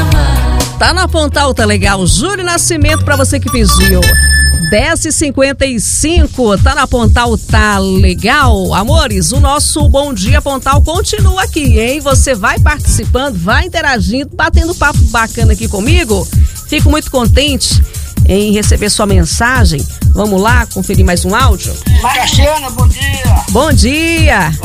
Tá na Pontal, tá legal. Júlio Nascimento, pra você que pediu. 10h55, tá na Pontal, tá legal. Amores, o nosso Bom Dia Pontal continua aqui, hein? Você vai participando, vai interagindo, batendo papo bacana aqui comigo. Fico muito contente em receber sua mensagem. Vamos lá, conferir mais um áudio? Cassiana, bom dia. Bom dia.